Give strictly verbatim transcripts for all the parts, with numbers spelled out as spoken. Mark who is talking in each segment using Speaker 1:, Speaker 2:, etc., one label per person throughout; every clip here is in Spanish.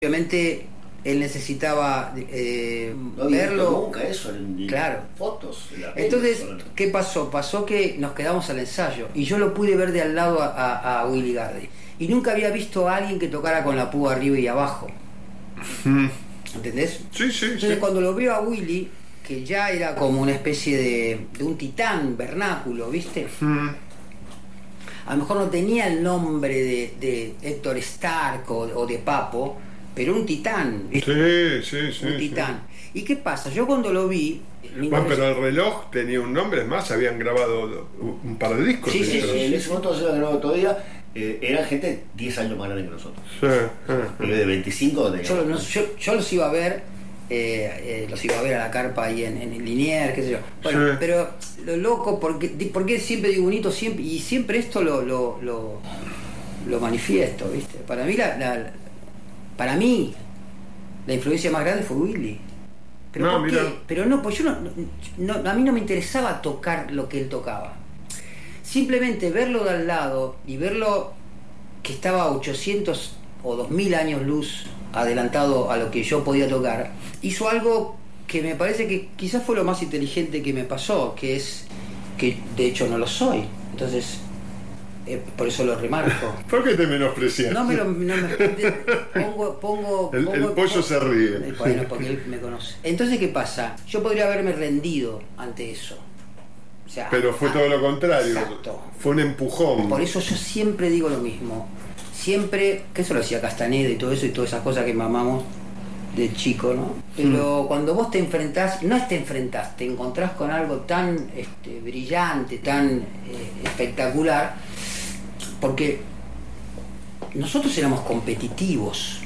Speaker 1: Obviamente él necesitaba eh,
Speaker 2: no había
Speaker 1: verlo.
Speaker 2: visto nunca eso en, en
Speaker 1: claro.
Speaker 2: fotos. En la
Speaker 1: Entonces,
Speaker 2: peli,
Speaker 1: ¿qué pasó? Pasó que nos quedamos al ensayo y yo lo pude ver de al lado a, a, a Willy Gardi. Y nunca había visto a alguien que tocara con la púa arriba y abajo.
Speaker 3: Mm.
Speaker 1: ¿Entendés?
Speaker 3: Sí, sí,
Speaker 1: Entonces,
Speaker 3: sí.
Speaker 1: cuando lo veo a Willy, que ya era como una especie de, de un titán vernáculo, ¿viste?
Speaker 3: Mm.
Speaker 1: A lo mejor no tenía el nombre de, de Héctor Stark o, o de Papo, pero un titán, ¿viste?
Speaker 3: Sí, sí, sí.
Speaker 1: Un titán. ¿Y qué pasa? Yo cuando lo vi...
Speaker 3: Bueno, pero el reloj tenía un nombre, es más, habían grabado un par de discos.
Speaker 1: Sí, sí,
Speaker 2: Eh,
Speaker 1: sí,
Speaker 2: en
Speaker 1: sí,
Speaker 2: ese
Speaker 1: sí.
Speaker 2: momento se había grabado todavía, eh, eran gente diez años más grande que nosotros.
Speaker 3: Sí, sí,
Speaker 2: Y de veinticinco de
Speaker 1: Yo, no- yo, yo los iba a ver, eh, eh, los iba a ver a la carpa ahí en, en el Liniers, qué sé yo. Bueno,
Speaker 3: Sí.
Speaker 1: pero lo loco, porque, porque siempre digo bonito, siempre, y siempre esto lo, lo, lo, lo manifiesto, ¿viste? Para mí, la, la- para mí, la influencia más grande fue Willy. Pero,
Speaker 3: No,
Speaker 1: ¿por qué?
Speaker 3: mira.
Speaker 1: Pero no, pues yo no, no- a mí no me interesaba tocar lo que él tocaba. Simplemente verlo de al lado y verlo que estaba a ochocientos o dos mil años luz adelantado a lo que yo podía tocar, hizo algo que me parece que quizás fue lo más inteligente que me pasó, que es que de hecho no lo soy. Entonces, eh, por eso lo remarco.
Speaker 3: ¿Por qué te menosprecias?
Speaker 1: No me lo no me, pongo, pongo,
Speaker 3: El-
Speaker 1: pongo-
Speaker 3: el pollo
Speaker 1: pongo-
Speaker 3: se ríe.
Speaker 1: Eh, Bueno, porque él me conoce. Entonces, ¿qué pasa? Yo podría haberme rendido ante eso. O sea,
Speaker 3: Pero fue
Speaker 1: ah,
Speaker 3: todo lo contrario.
Speaker 1: Exacto.
Speaker 3: Fue un empujón.
Speaker 1: Por eso yo siempre digo lo mismo. Siempre, que eso lo hacía Castaneda y todo eso y todas esas cosas que mamamos de chico, ¿no? Pero cuando vos te enfrentás, no es te enfrentás, te encontrás con algo tan este, brillante, tan eh, espectacular, porque nosotros éramos competitivos,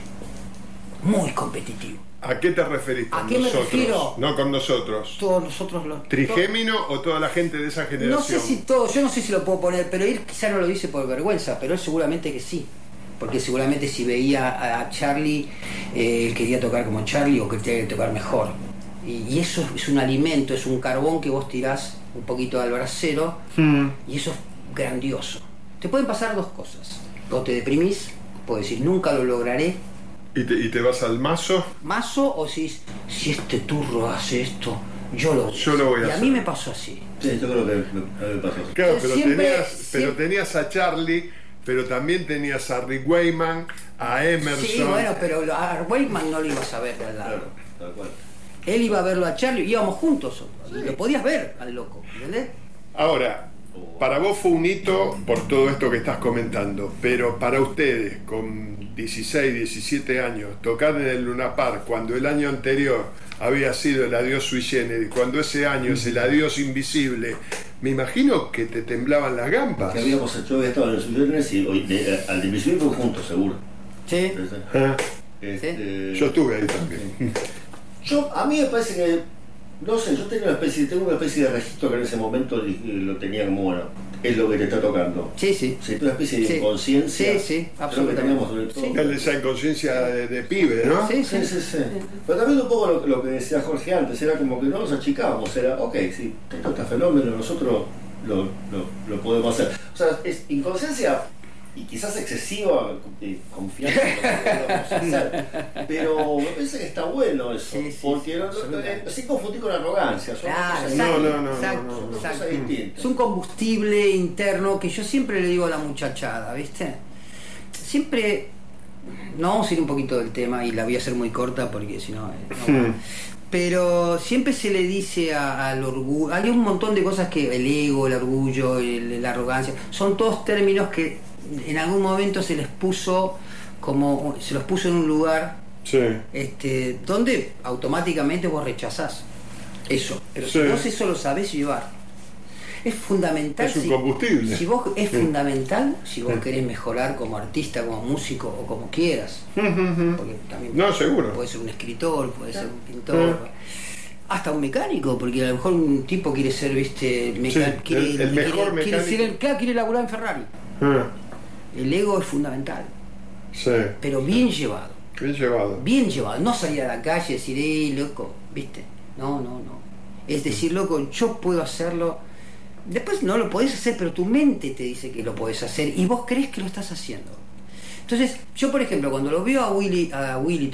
Speaker 1: muy competitivos.
Speaker 3: ¿A qué te referís con
Speaker 1: ¿A qué me
Speaker 3: nosotros?
Speaker 1: refiero?
Speaker 3: No con nosotros.
Speaker 1: Todos nosotros los...
Speaker 3: ¿Trigémino o toda la gente de esa
Speaker 1: No
Speaker 3: generación?
Speaker 1: sé si todo, yo no sé si lo puedo poner, pero él quizá no lo dice por vergüenza, pero él seguramente que sí. Porque seguramente si veía a Charlie, eh, él quería tocar como Charlie o quería tocar mejor. Y, y eso es un alimento, es un carbón que vos tirás un poquito al brasero,
Speaker 3: Mm.
Speaker 1: y eso es grandioso. Te pueden pasar dos cosas. O te deprimís, puedes decir, nunca lo lograré,
Speaker 3: ¿Y te, y te vas al mazo?
Speaker 1: mazo, o si, si este turro hace esto, yo lo,
Speaker 3: Yo lo voy a
Speaker 1: y a
Speaker 3: hacer.
Speaker 1: mí me pasó así.
Speaker 2: Sí, yo creo que me, me pasó.
Speaker 3: Claro,
Speaker 1: Entonces,
Speaker 3: pero,
Speaker 1: siempre-
Speaker 3: tenías, pero
Speaker 1: siempre-
Speaker 3: tenías a Charlie, pero también tenías a Rick Wayman, a Emerson.
Speaker 1: Sí, bueno, pero a Wakeman no lo ibas a ver de al lado.
Speaker 2: Claro, tal cual.
Speaker 1: Él iba a verlo a Charlie, íbamos juntos, y lo podías ver al loco, ¿entendés?
Speaker 3: Ahora, para vos fue un hito por todo esto que estás comentando, pero para ustedes, con dieciséis, diecisiete años, tocar en el Luna Park cuando el año anterior había sido el Adiós Sui Generis, cuando ese año es el Adiós Invisible, me imagino que te temblaban las gambas.
Speaker 2: Que habíamos hecho, había estado en los viernes y hoy, de, al de Invisible fue juntos, seguro.
Speaker 1: Sí.
Speaker 3: Ah,
Speaker 2: Este,
Speaker 3: yo estuve ahí también.
Speaker 2: Yo, a mí me parece que, no sé, yo tengo una especie, tengo una especie de registro que en ese momento eh, lo tenía como, bueno, es lo que te está tocando.
Speaker 1: Sí, sí.
Speaker 2: Sí, una especie de
Speaker 1: Sí.
Speaker 2: inconsciencia.
Speaker 1: Sí, sí,
Speaker 2: creo que
Speaker 1: absolutamente.
Speaker 2: teníamos sobre todo.
Speaker 1: Sí.
Speaker 3: Él, esa inconsciencia de, de pibe, ¿no?
Speaker 1: Sí,
Speaker 2: Sí, sí, sí. Pero también un poco lo, lo que decía Jorge antes, era como que no nos achicábamos, era, ok, sí, esto está fenómeno, nosotros lo, lo, lo podemos hacer. O sea, es inconsciencia y quizás excesiva eh, confianza en lo que podemos hacer, pero me parece que está bueno eso,
Speaker 1: Sí, sí,
Speaker 2: porque
Speaker 1: sí,
Speaker 2: no, no,
Speaker 1: absolutamente.
Speaker 2: eh, sin confundir con arrogancia, son
Speaker 1: Claro,
Speaker 2: cosas,
Speaker 1: exacto,
Speaker 3: No, no, no,
Speaker 1: exacto,
Speaker 3: no, no, no.
Speaker 2: son
Speaker 1: exacto.
Speaker 2: cosas distintas.
Speaker 1: Es un combustible interno que yo siempre le digo a la muchachada, ¿viste? Siempre, no vamos a ir un poquito del tema y la voy a hacer muy corta porque si no... eh, no. Pero siempre se le dice a- al orgullo, hay un montón de cosas que el ego, el orgullo, el- la arrogancia, son todos términos que en algún momento se les puso como, se los puso en un lugar
Speaker 3: Sí.
Speaker 1: este, donde automáticamente vos rechazás eso. Pero
Speaker 3: Sí.
Speaker 1: si vos eso lo sabés llevar, es fundamental.
Speaker 3: Es un
Speaker 1: si,
Speaker 3: combustible.
Speaker 1: si vos, es
Speaker 3: Sí.
Speaker 1: fundamental si vos
Speaker 3: Sí.
Speaker 1: querés mejorar como artista, como músico o como quieras. Porque también
Speaker 3: No, seguro.
Speaker 1: puede ser un escritor, puede ser un pintor. Hasta un mecánico, porque a lo mejor un tipo quiere ser, viste, meca-
Speaker 3: Sí,
Speaker 1: quiere,
Speaker 3: el- el mejor
Speaker 1: quiere, quiere
Speaker 3: mecánico.
Speaker 1: ser el- claro, quiere laburar en Ferrari.
Speaker 3: Ah,
Speaker 1: El ego es fundamental,
Speaker 3: sí.
Speaker 1: pero bien llevado.
Speaker 3: Bien llevado.
Speaker 1: Bien llevado, no salir a la calle y decir, ¡eh, loco! ¿Viste? No, no, no. Es decir, loco, yo puedo hacerlo. Después no lo podés hacer, pero tu mente te dice que lo podés hacer y vos crees que lo estás haciendo. Entonces, yo por ejemplo, cuando lo veo a Willy, a Willy